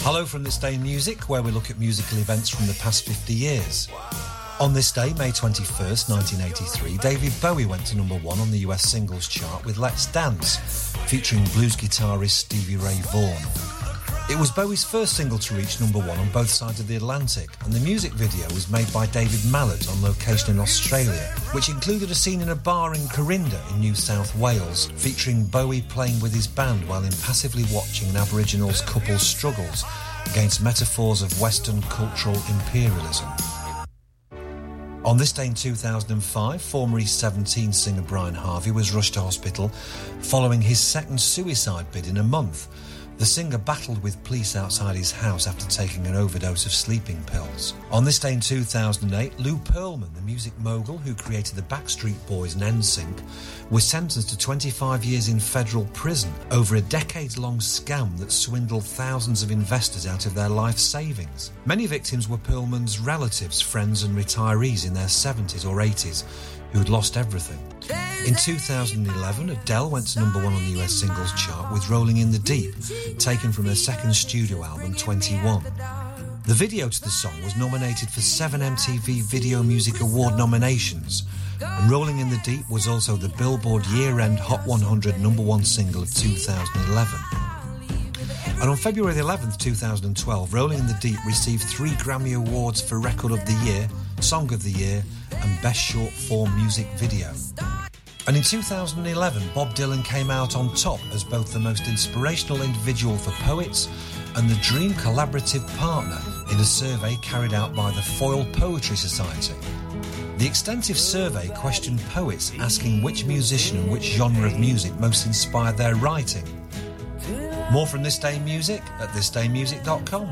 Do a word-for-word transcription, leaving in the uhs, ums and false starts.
Hello from This Day in Music, where we look at musical events from the past fifty years. On this day, May twenty-first, nineteen eighty-three, David Bowie went to number one on the U S singles chart with Let's Dance, featuring blues guitarist Stevie Ray Vaughan. It was Bowie's first single to reach number one on both sides of the Atlantic, and the music video was made by David Mallet on location in Australia, which included a scene in a bar in Corinda in New South Wales, featuring Bowie playing with his band while impassively watching an Aboriginals couple's struggles against metaphors of Western cultural imperialism. On this day in two thousand five, former East seventeen singer Brian Harvey was rushed to hospital following his second suicide bid in a month. The singer battled with police outside his house after taking an overdose of sleeping pills. On this day in two thousand eight, Lou Pearlman, the music mogul who created the Backstreet Boys and N Sync, was sentenced to twenty-five years in federal prison over a decades-long scam that swindled thousands of investors out of their life savings. Many victims were Pearlman's relatives, friends and retirees in their seventies or eighties who had lost everything. In two thousand eleven, Adele went to number one on the U S singles chart with Rolling in the Deep, taken from her second studio album, twenty-one. The video to the song was nominated for seven M T V Video Music Award nominations, and Rolling in the Deep was also the Billboard year-end Hot one hundred number one single of two thousand eleven. And on February eleventh, two thousand twelve, Rolling in the Deep received three Grammy Awards for Record of the Year, Song of the Year, and Best Short Form Music Video. And in two thousand eleven, Bob Dylan came out on top as both the most inspirational individual for poets and the dream collaborative partner in a survey carried out by the Foyle Poetry Society. The extensive survey questioned poets, asking which musician and which genre of music most inspired their writing. More from This Day in Music at this day music dot com.